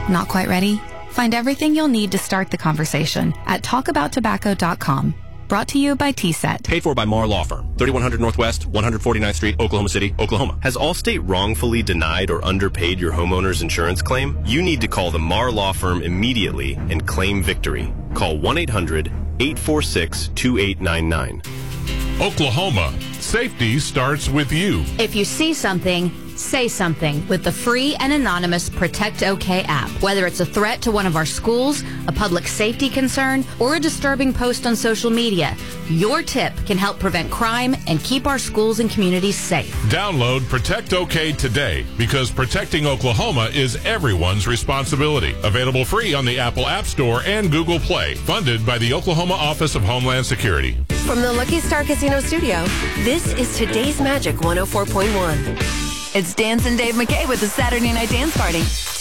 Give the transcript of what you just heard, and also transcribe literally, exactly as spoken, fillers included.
Not quite ready? Find everything you'll need to start the conversation at talk about tobacco dot com. Brought to you by T SET. Paid for by Marr Law Firm, thirty-one hundred Northwest, one forty-ninth Street, Oklahoma City, Oklahoma. Has Allstate wrongfully denied or underpaid your homeowner's insurance claim? You need to call the Marr Law Firm immediately and claim victory. Call one eight hundred, eight four six, two eight nine nine. Oklahoma, safety starts with you. If you see something, say something with the free and anonymous Protect OK app. Whether it's a threat to one of our schools, a public safety concern, or a disturbing post on social media, your tip can help prevent crime and keep our schools and communities safe. Download Protect OK today, because protecting Oklahoma is everyone's responsibility. Available free on the Apple App Store and Google Play. Funded by the Oklahoma Office of Homeland Security. From the Lucky Star Casino Studio, this is Today's Magic one oh four point one. It's Dance and Dave McKay with the Saturday Night Dance Party.